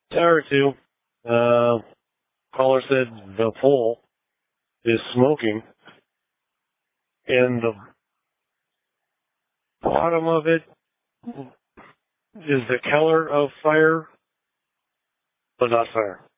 hour or two, caller said the pole is smoking, and the bottom of it is the color of fire, but not fire.